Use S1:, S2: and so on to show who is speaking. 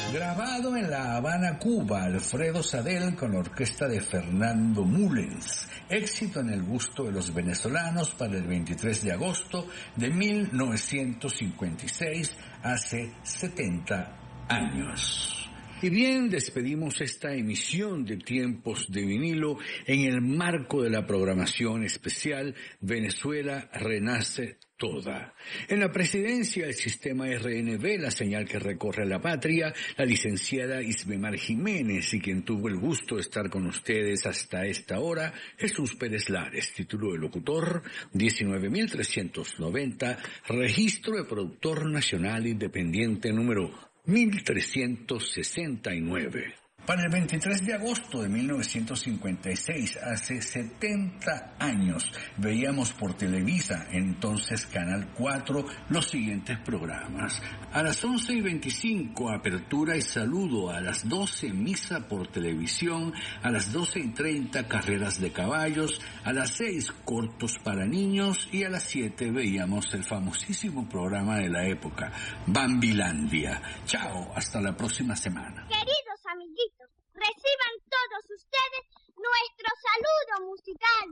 S1: Grabado en La Habana, Cuba, Alfredo Sadel con la orquesta de Fernando Mullens. Éxito en el gusto de los venezolanos para el 23 de agosto de 1956, hace 70 años. Y bien, despedimos esta emisión de Tiempos de Vinilo en el marco de la programación especial Venezuela Renace Toda. En la presidencia del sistema RNB, la señal que recorre la patria, la licenciada Ismemar Jiménez, y quien tuvo el gusto de estar con ustedes hasta esta hora, Jesús Pérez Lares, título de locutor 19.390, registro de productor nacional independiente número 1369. Para el 23 de agosto de 1956, hace 70 años, veíamos por Televisa, entonces Canal 4, los siguientes programas. A las 11:25, apertura y saludo. A las 12, misa por televisión. A las 12:30, carreras de caballos. A las 6, cortos para niños. Y a las 7 veíamos el famosísimo programa de la época, Bambilandia. Chao, hasta la próxima semana.